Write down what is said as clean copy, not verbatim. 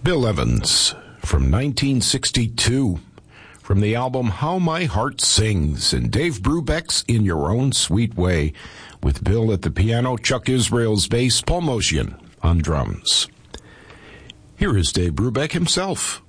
Bill Evans from 1962 from the album How My Heart Sings, and Dave Brubeck's In Your Own Sweet Way, with Bill at the piano, Chuck Israel's bass, Paul Motian on drums. Here is Dave Brubeck himself.